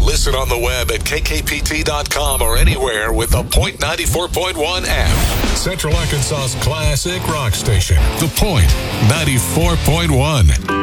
Listen on the web at kkpt.com or anywhere with the Point 94.1 app. Central Arkansas's classic rock station, The Point 94.1.